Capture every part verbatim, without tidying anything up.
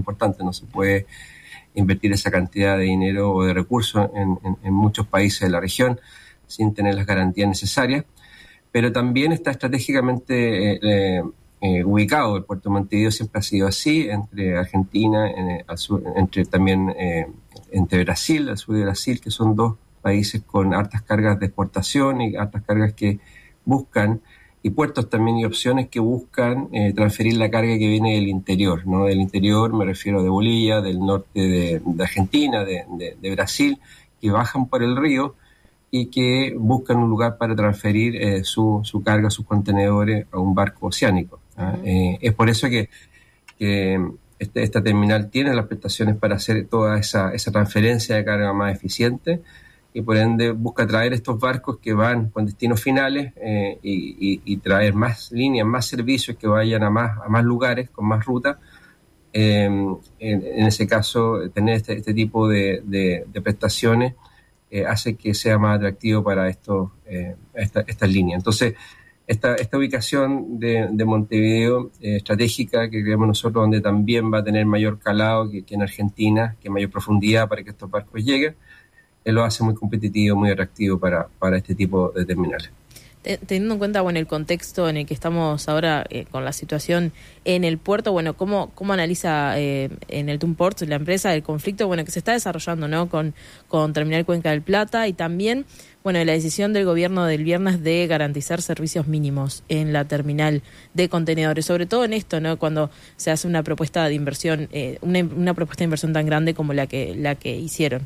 importante. No se puede invertir esa cantidad de dinero o de recursos en, en, en muchos países de la región sin tener las garantías necesarias. Pero también está estratégicamente eh, eh, ubicado. El puerto de Montevideo siempre ha sido así, entre Argentina, en, al sur, entre también eh, entre Brasil, al sur de Brasil, que son dos países con hartas cargas de exportación y hartas cargas que buscan, y puertos también y opciones que buscan eh, transferir la carga que viene del interior, ¿no? Del interior me refiero de Bolivia, del norte de, de Argentina, de, de, de Brasil, que bajan por el río y que buscan un lugar para transferir eh, su, su carga, sus contenedores a un barco oceánico. ¿ah? Uh-huh. Eh, es por eso que, que este, esta terminal tiene las prestaciones para hacer toda esa, esa transferencia de carga más eficiente, y por ende busca traer estos barcos que van con destinos finales eh, y, y, y traer más líneas, más servicios que vayan a más, a más lugares, con más rutas. Eh, en, en ese caso, tener este, este tipo de, de, de prestaciones eh, hace que sea más atractivo para estos, eh, esta, estas líneas. Entonces, esta, esta ubicación de, de Montevideo eh, estratégica, que creemos nosotros, donde también va a tener mayor calado que, que en Argentina, que mayor profundidad para que estos barcos lleguen, lo hace muy competitivo, muy atractivo para, para este tipo de terminales. Teniendo en cuenta, bueno, el contexto en el que estamos ahora eh, con la situación en el puerto, bueno, ¿cómo, cómo analiza eh, en el Tun Ports la empresa el conflicto, bueno, que se está desarrollando, ¿no?, con, con Terminal Cuenca del Plata, y también, bueno, la decisión del gobierno del viernes de garantizar servicios mínimos en la terminal de contenedores, sobre todo en esto, ¿no?, cuando se hace una propuesta de inversión, eh, una, una propuesta de inversión tan grande como la que, la que hicieron?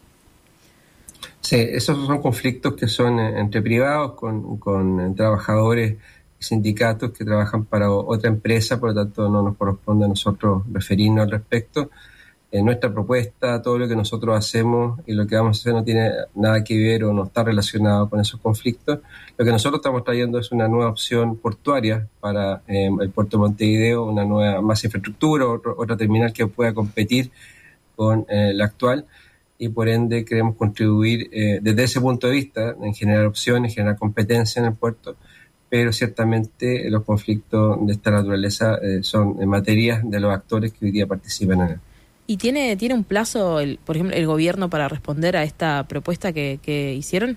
Sí, esos son conflictos que son entre privados, con, con trabajadores y sindicatos que trabajan para otra empresa, por lo tanto no nos corresponde a nosotros referirnos al respecto. En nuestra propuesta, todo lo que nosotros hacemos y lo que vamos a hacer no tiene nada que ver o no está relacionado con esos conflictos. Lo que nosotros estamos trayendo es una nueva opción portuaria para eh, el puerto de Montevideo, una nueva, más infraestructura, otro, otra terminal que pueda competir con eh, la actual. Y por ende queremos contribuir eh, desde ese punto de vista en generar opciones, generar competencia en el puerto, pero ciertamente los conflictos de esta naturaleza eh, son en materia de los actores que hoy día participan en él. ¿Y tiene tiene un plazo, el, por ejemplo, el gobierno para responder a esta propuesta que, que hicieron?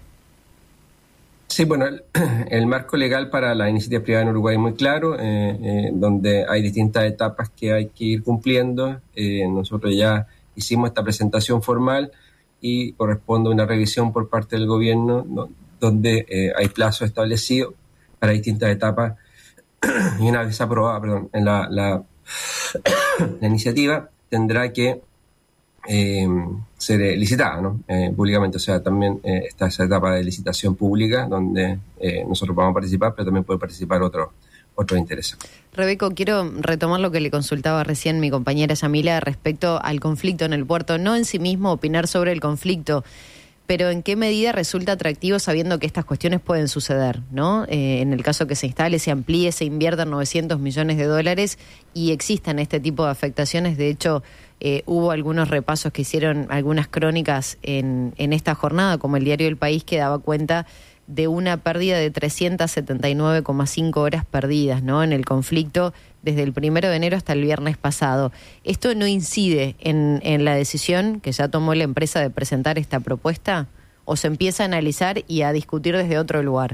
Sí, bueno, el, el marco legal para la iniciativa privada en Uruguay es muy claro, eh, eh, donde hay distintas etapas que hay que ir cumpliendo. Eh, nosotros ya hicimos esta presentación formal y corresponde a una revisión por parte del gobierno, ¿no?, donde eh, hay plazos establecidos para distintas etapas, y una vez aprobada, perdón, en la, la, la iniciativa tendrá que eh, ser licitada, ¿no?, eh, públicamente. O sea, también eh, está esa etapa de licitación pública donde eh, nosotros vamos a participar, pero también puede participar otro otro interés. Rebeco, quiero retomar lo que le consultaba recién mi compañera Yamila respecto al conflicto en el puerto. No en sí mismo opinar sobre el conflicto, pero en qué medida resulta atractivo sabiendo que estas cuestiones pueden suceder, ¿no? Eh, en el caso que se instale, se amplíe, se inviertan novecientos millones de dólares y existan este tipo de afectaciones. De hecho, eh, hubo algunos repasos que hicieron algunas crónicas en, en esta jornada, como el diario El País, que daba cuenta de una pérdida de trescientas setenta y nueve coma cinco horas perdidas, ¿no?, en el conflicto desde el primero de enero hasta el viernes pasado. ¿Esto no incide en, en la decisión que ya tomó la empresa de presentar esta propuesta? ¿O se empieza a analizar y a discutir desde otro lugar?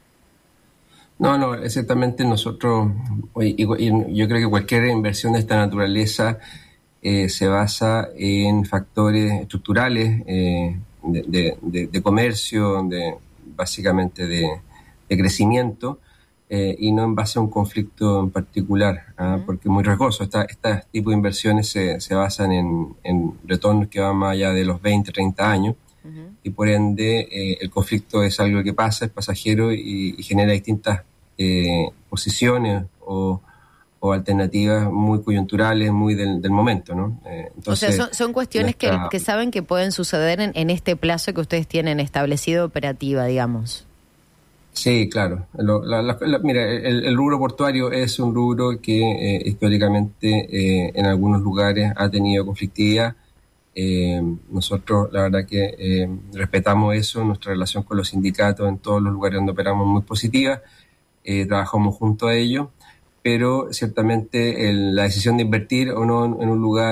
No, no, exactamente. Nosotros, y, y yo creo que cualquier inversión de esta naturaleza eh, se basa en factores estructurales eh, de, de, de, de comercio, de básicamente de, de crecimiento, eh, y no en base a un conflicto en particular, ¿ah? Uh-huh. Porque es muy riesgoso. Este tipo de inversiones se, se basan en, en retornos que van más allá de los veinte, treinta años, uh-huh. Y por ende eh, el conflicto es algo que pasa, es pasajero y, y genera distintas eh, posiciones o, o alternativas muy coyunturales, muy del, del momento, ¿no? Eh, entonces, o sea, son, son cuestiones nuestra... que, que saben que pueden suceder en, en este plazo que ustedes tienen establecido operativa, digamos. Sí, claro. Lo, la, la, la, mira, el, el rubro portuario es un rubro que eh, históricamente eh, en algunos lugares ha tenido conflictividad. Eh, nosotros, la verdad que eh, respetamos eso, nuestra relación con los sindicatos en todos los lugares donde operamos es muy positiva, eh, trabajamos junto a ellos, pero ciertamente el, la decisión de invertir o no en un lugar